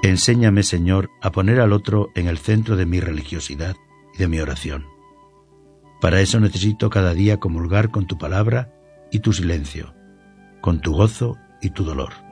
Enséñame, Señor, a poner al otro en el centro de mi religiosidad y de mi oración. Para eso necesito cada día comulgar con tu palabra y tu silencio, con tu gozo y tu dolor.